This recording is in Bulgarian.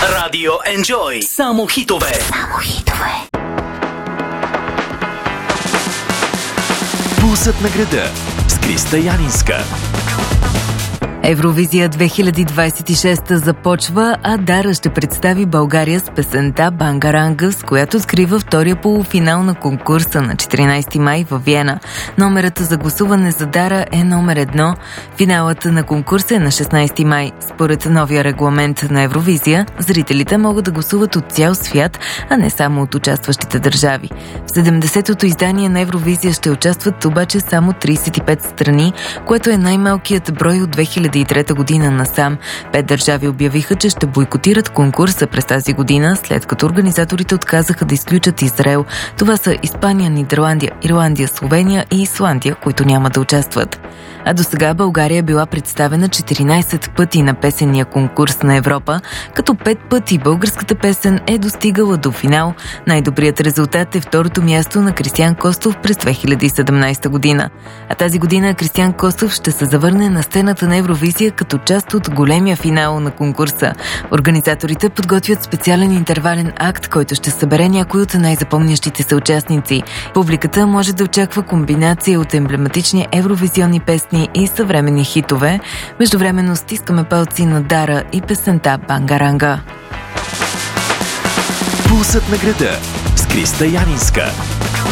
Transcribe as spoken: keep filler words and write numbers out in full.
Радио Enjoy. Само хитове. Само хитове. Пулсът на града с Криста Янинска. Евровизия две хиляди двадесет и шеста започва, а Дара ще представи България с песента Бангаранга, с която открива втория полуфинал на конкурса на четиринадесети май във Виена. Номерът за гласуване за Дара е номер едно. Финалът на конкурса е на шестнадесети май. Според новия регламент на Евровизия, зрителите могат да гласуват от цял свят, а не само от участващите държави. В седемдесетото издание на Евровизия ще участват обаче само тридесет и пет страни, което е най-малкият брой от две хиляди и трета година насам. Пет държави обявиха, че ще бойкотират конкурса през тази година, след като организаторите отказаха да изключат Израел. Това са Испания, Нидерландия, Ирландия, Словения и Исландия, които няма да участват. А до сега България е била представена четиринадесет пъти на песенния конкурс на Европа, като пет пъти българската песен е достигала до финал. Най-добрият резултат е второто място на Кристиян Костов през две хиляди и седемнадесета година. А тази година Кристиян Костов ще се завърне на сцената на Евровизия като част от големия финал на конкурса. Организаторите подготвят специален интервален акт, който ще събере някои от най-запомнящите се участници. Публиката може да очаква комбинация от емблематични евровизионни песни и съвременни хитове. Междувременно стискаме палци на Дара и песента Бангаранга. Пулсът на града с Криста Янинска.